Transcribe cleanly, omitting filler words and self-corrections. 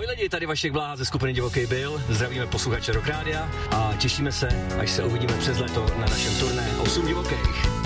lidi, tady Vašek Bláha ze skupiny Divoký Bill, zdravíme posluchače Rock Rádia a těšíme se, až se uvidíme přes léto na našem turné 8 divokých.